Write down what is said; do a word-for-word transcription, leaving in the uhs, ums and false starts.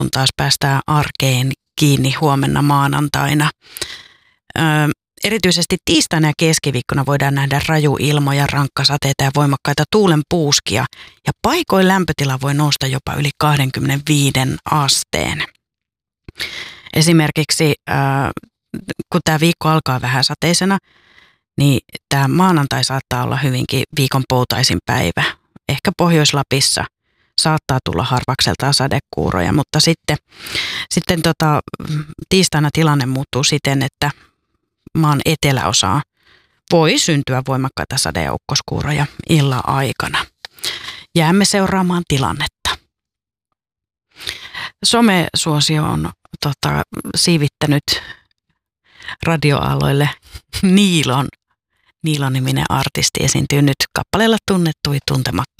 kun taas päästään arkeen kiinni huomenna maanantaina. Ö, erityisesti tiistaina ja keskiviikkona voidaan nähdä rajuilmoja, rankkasateita ja voimakkaita tuulenpuuskia. Ja paikoin lämpötila voi nousta jopa yli kaksikymmentäviisi asteen. Esimerkiksi ö, kun tämä viikko alkaa vähän sateisena, niin tämä maanantai saattaa olla hyvinkin viikon poutaisin päivä. Ehkä Pohjois-Lapissa saattaa tulla harvakseltaan sadekuuroja, mutta sitten, sitten tota, tiistaina tilanne muuttuu siten, että maan eteläosaan voi syntyä voimakkaita sade- ja ukkoskuuroja illan aikana. Jäämme seuraamaan tilannetta. Somesuosio on tota, siivittänyt radioaaloille Niilon. Niilon-niminen artisti esiintyy nyt kappaleella Tunnettu tuntematon.